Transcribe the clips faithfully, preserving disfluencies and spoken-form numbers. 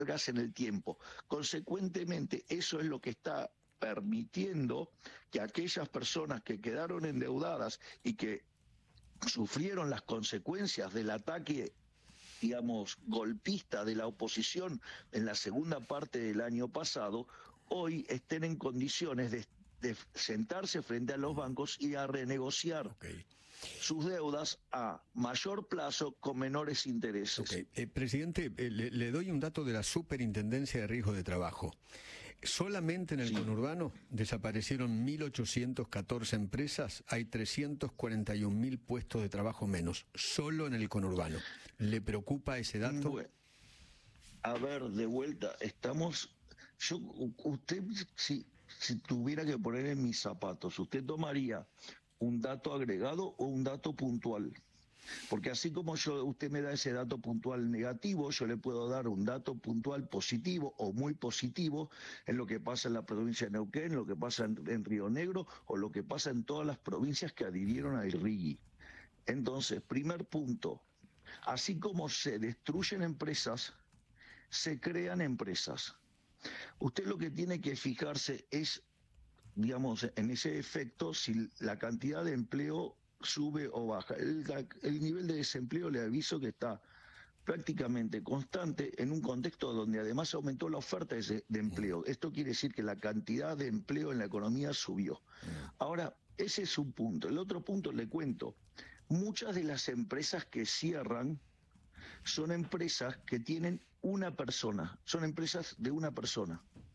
largas en el tiempo. Consecuentemente, eso es lo que está permitiendo que aquellas personas que quedaron endeudadas y que sufrieron las consecuencias del ataque, digamos, golpista de la oposición en la segunda parte del año pasado, hoy estén en condiciones de, de sentarse frente a los bancos y a renegociar okay. sus deudas a mayor plazo con menores intereses. Okay. Eh, presidente, eh, le, le doy un dato de la Superintendencia de Riesgo de Trabajo. Solamente en el sí. conurbano desaparecieron mil ochocientas catorce empresas, hay trescientos cuarenta y un mil puestos de trabajo menos, solo en el conurbano. ¿Le preocupa ese dato? Bueno, a ver, de vuelta, estamos... Yo, usted, si, si tuviera que poner en mis zapatos, ¿usted tomaría un dato agregado o un dato puntual? Porque así como yo, usted me da ese dato puntual negativo, yo le puedo dar un dato puntual positivo o muy positivo en lo que pasa en la provincia de Neuquén, en lo que pasa en, en Río Negro o lo que pasa en todas las provincias que adhirieron a IRRIGI. Entonces, primer punto, así como se destruyen empresas, se crean empresas. Usted lo que tiene que fijarse es, digamos, en ese efecto, si la cantidad de empleo sube o baja. El, el nivel de desempleo, le aviso que está prácticamente constante en un contexto donde además aumentó la oferta de, de empleo. Esto quiere decir que la cantidad de empleo en la economía subió. Ahora, ese es un punto. El otro punto, le cuento, muchas de las empresas que cierran son empresas que tienen una persona, son empresas de una persona.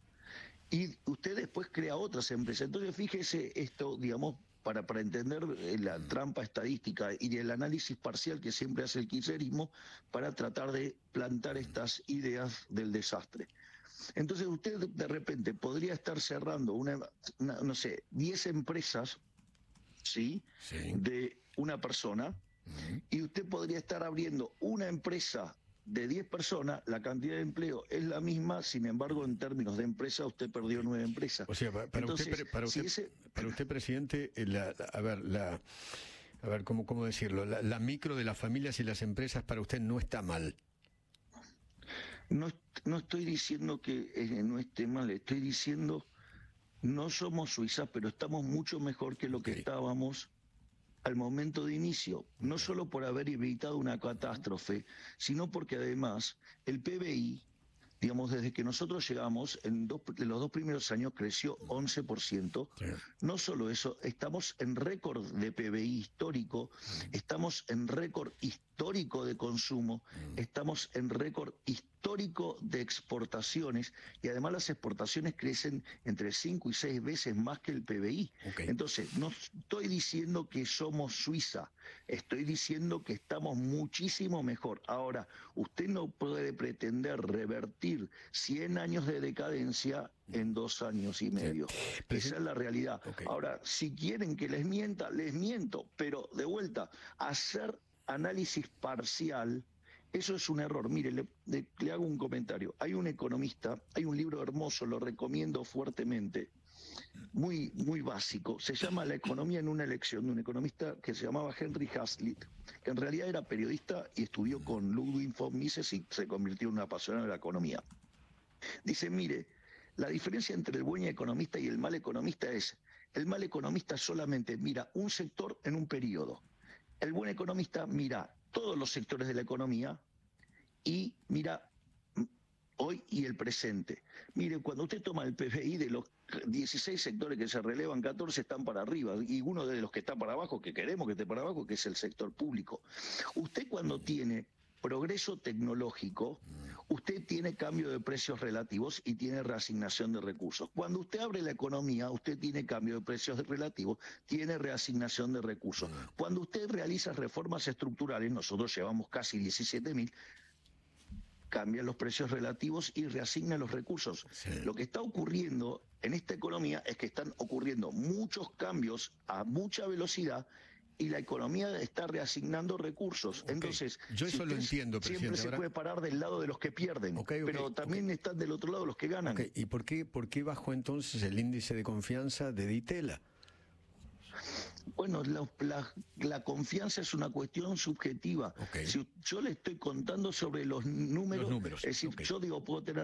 Y usted después crea otras empresas. Entonces, fíjese esto, digamos, para, para entender la trampa estadística y el análisis parcial que siempre hace el kirchnerismo para tratar de plantar estas ideas del desastre. Entonces, usted de repente podría estar cerrando una, una no sé, diez empresas, ¿sí? Sí. De una persona, uh-huh. y usted podría estar abriendo una empresa de diez personas, la cantidad de empleo es la misma, sin embargo, en términos de empresa, usted perdió nueve empresas. O sea, para, para, Entonces, usted, para, usted, si ese... para usted, presidente, la, la, a ver, la, a ver, ¿cómo, cómo decirlo? La, la micro de las familias y las empresas para usted no está mal. No, no estoy diciendo que eh, no esté mal, estoy diciendo, no somos Suiza, pero estamos mucho mejor que lo okay. que estábamos al momento de inicio, no solo por haber evitado una catástrofe, sino porque además el P B I, digamos, desde que nosotros llegamos, en, dos, en los dos primeros años creció once por ciento. Sí. No solo eso, estamos en récord de P B I histórico, estamos en récord histórico de consumo, estamos en récord histórico de exportaciones, y además las exportaciones crecen entre cinco y seis veces más que el P B I. Okay. Entonces, no estoy diciendo que somos Suiza, estoy diciendo que estamos muchísimo mejor. Ahora, usted no puede pretender revertir cien años de decadencia en dos años y medio. Sí. Esa es la realidad. Okay. Ahora, si quieren que les mienta, les miento, pero de vuelta, hacer análisis parcial, eso es un error. Mire, le, le, le hago un comentario. Hay un economista, hay un libro hermoso, lo recomiendo fuertemente, muy, muy básico, se llama La economía en una elección, de un economista que se llamaba Henry Hazlitt, que en realidad era periodista y estudió con Ludwig von Mises y se convirtió en un apasionado de la economía. Dice, mire, la diferencia entre el buen economista y el mal economista es, el mal economista solamente mira un sector en un periodo. El buen economista mira todos los sectores de la economía y mira hoy y el presente. Mire, cuando usted toma el P B I, de los dieciséis sectores que se relevan, catorce están para arriba, y uno de los que está para abajo, que queremos que esté para abajo, que es el sector público. Usted cuando tiene progreso tecnológico, usted tiene cambio de precios relativos y tiene reasignación de recursos. Cuando usted abre la economía, usted tiene cambio de precios relativos, tiene reasignación de recursos. Cuando usted realiza reformas estructurales, nosotros llevamos casi diecisiete mil, cambian los precios relativos y reasignan los recursos. Sí. Lo que está ocurriendo en esta economía es que están ocurriendo muchos cambios a mucha velocidad y la economía está reasignando recursos. Okay. Entonces, yo eso si lo entiendo, presidente. Siempre se Ahora... puede parar del lado de los que pierden, okay, okay, pero también okay. están del otro lado los que ganan. Okay. ¿Y por qué, por qué bajó entonces el índice de confianza de Di Tella? Bueno, la, la, la confianza es una cuestión subjetiva. Okay. Si yo le estoy contando sobre los números, los números. es decir, Okay. yo digo, puedo tener